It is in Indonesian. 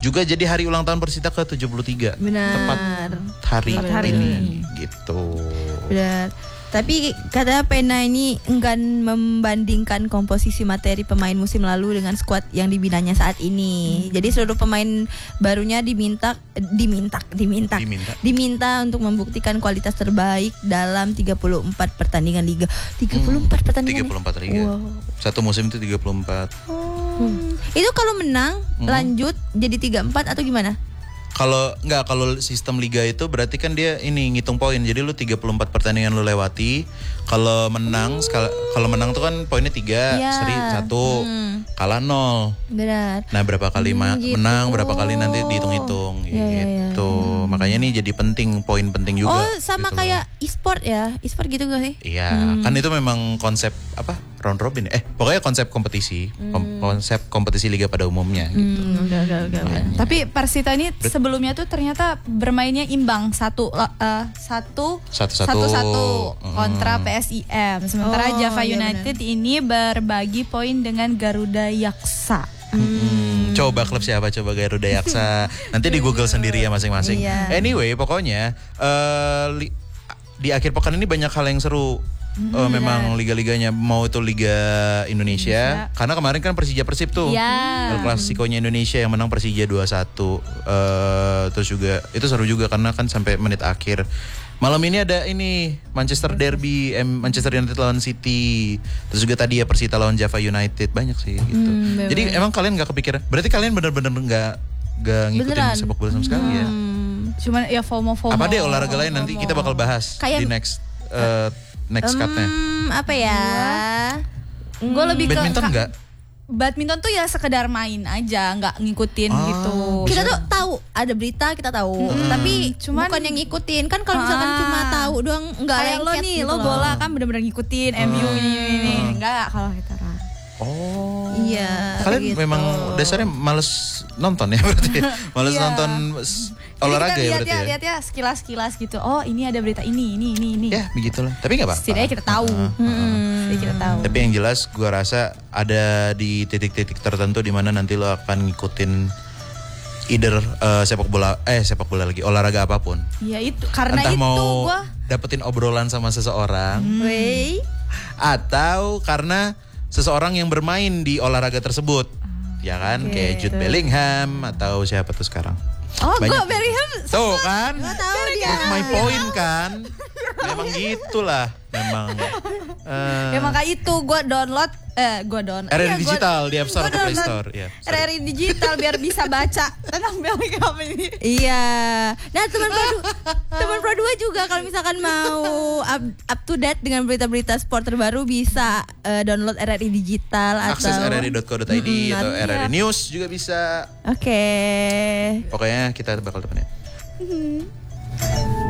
juga jadi hari ulang tahun Persita ke-73. Benar. Tepat hari ini gitu. Benar. Tapi kata Pena ini enggan membandingkan komposisi materi pemain musim lalu dengan skuad yang dibinanya saat ini. Jadi seluruh pemain barunya diminta untuk membuktikan kualitas terbaik dalam 34 pertandingan liga. 34 pertandingan. 34 liga. Wow. Satu musim itu 34. Itu kalau menang lanjut jadi 34 atau gimana? Kalau sistem liga itu berarti kan dia ini ngitung poin. Jadi lu 34 pertandingan lu lewati. Kalau menang kalau menang tuh kan poinnya 3, seri 1, kalah 0. Benar. Nah, berapa kali Gitu. menang, berapa kali nanti dihitung-hitung gitu. Makanya ini jadi penting, poin penting juga. Oh, sama gitu kayak e-sport ya. E-sport gitu gak sih? Iya, kan itu memang konsep apa? Round robin. Pokoknya konsep kompetisi. Konsep kompetisi liga pada umumnya gitu. Udah. Tapi Persita ini sebelumnya tuh ternyata bermainnya imbang satu kontra PSIM. Sementara Java United ini berbagi poin dengan Garuda Yaksa. Coba klub siapa? Coba Garuda Yaksa. Nanti di Google sendiri ya masing-masing. Anyway, pokoknya di akhir pekan ini banyak hal yang seru. Memang liga-liganya, mau itu Liga Indonesia. Karena kemarin kan Persija Persib tuh. El Klasikonya Indonesia yang menang Persija 2-1. Terus juga itu seru juga karena kan sampai menit akhir. Malam ini ada ini Manchester Derby, Manchester United lawan City. Terus juga tadi ya Persita lawan Java United. Banyak sih gitu. Jadi emang kalian gak kepikiran? Berarti kalian benar-benar gak ngikutin sepak bola sama sekali ya? Cuman ya FOMO. Apa deh olahraga lain nanti kita bakal bahas di next cutnya. Apa ya? Gue lebih badminton enggak? Badminton tuh ya sekedar main aja, nggak ngikutin gitu. Kita tuh tahu ada berita, kita tahu, tapi cuman bukan yang ngikutin. Kan kalau misalkan cuma tahu doang, nggak kayak lo nih, gitu lo bola kan bener-bener ngikutin MU ini. Enggak kalau kita. Iya. Kalian gitu. memang dasarnya males nonton ya berarti. Males nonton olahraga ya berarti. Lihat ya sekilas-sekilas gitu. Oh, ini ada berita ini. Ya, begitulah. Tapi enggak apa-apa. Setidaknya kita tahu. Tapi yang jelas gua rasa ada di titik-titik tertentu di mana nanti lo akan ngikutin either sepak bola lagi, olahraga apapun. Iya itu karena entah itu mau gua dapetin obrolan sama seseorang. Atau karena seseorang yang bermain di olahraga tersebut. Ya kan, kayak Jude Bellingham atau siapa tuh sekarang. Gue Bellingham. Tuh kan, tahu dia. that's my point kan. Memang gitulah, memang. Ya maka itu gue download RRI Digital di App Store atau Play Store. Ya, RRI Digital biar bisa baca tentang Bellingham ini. Iya. Nah teman Pro 2 juga kalau misalkan mau up to date dengan berita-berita sport terbaru bisa download RRI Digital akses atau rri.co.id atau RRI News juga bisa. Oke. Pokoknya kita bakal temenin.